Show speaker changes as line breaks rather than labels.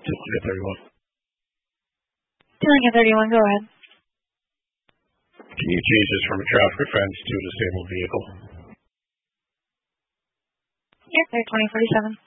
31.
Dealing at 31, go ahead.
Can you change this from a traffic offense to a disabled vehicle?
Yep, they're 2047.